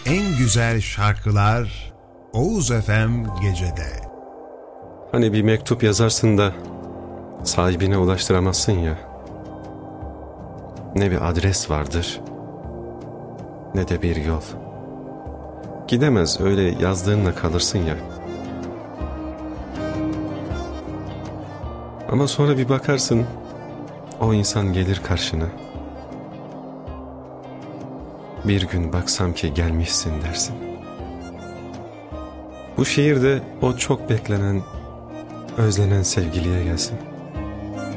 en güzel şarkılar Oğuz FM Gece'de. Hani bir mektup yazarsın da sahibine ulaştıramazsın ya. Ne bir adres vardır, ne de bir yol. Gidemez, öyle yazdığınla kalırsın ya. Ama sonra bir bakarsın, o insan gelir karşına. Bir gün baksam ki gelmişsin dersin. Bu şiirde o çok beklenen, özlenen sevgiliye gelsin.